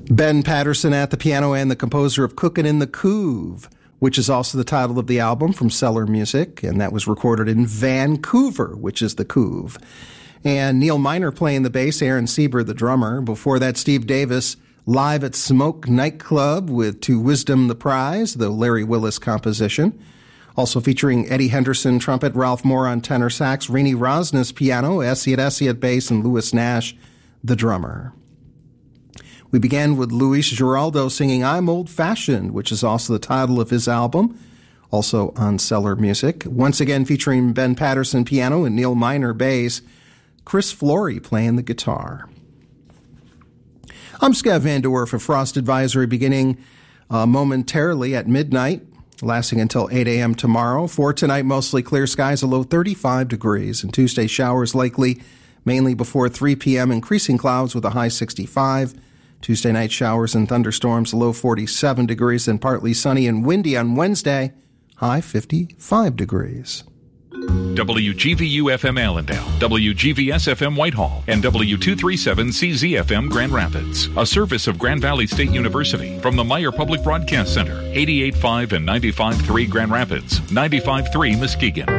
Ben Patterson at the piano and the composer of Cookin' in the Couve, which is also the title of the album from Cellar Music, and that was recorded in Vancouver, which is the Couve. And Neil Miner playing the bass, Aaron Sieber the drummer. Before that, Steve Davis live at Smoke Nightclub with To Wisdom the Prize, the Larry Willis composition. Also featuring Eddie Henderson trumpet, Ralph Moore on tenor sax, Renee Rosnes piano, Essie at bass, and Louis Nash the drummer. We began with Luis Giraldo singing I'm Old Fashioned, which is also the title of his album, also on Cellar Music. Once again featuring Ben Patterson piano and Neil Miner bass, Chris Flory playing the guitar. I'm Scav Van De Werf, a frost advisory beginning momentarily at midnight, lasting until 8 a.m. tomorrow. For tonight, mostly clear skies, a low 35 degrees. And Tuesday, showers likely, mainly before 3 p.m., increasing clouds with a high 65. Tuesday night, showers and thunderstorms, a low 47 degrees, and partly sunny and windy on Wednesday, high 55 degrees. WGVU-FM Allendale, WGVS-FM Whitehall, and W237CZ-FM Grand Rapids. A service of Grand Valley State University from the Meyer Public Broadcast Center, 88.5 and 95.3 Grand Rapids, 95.3 Muskegon.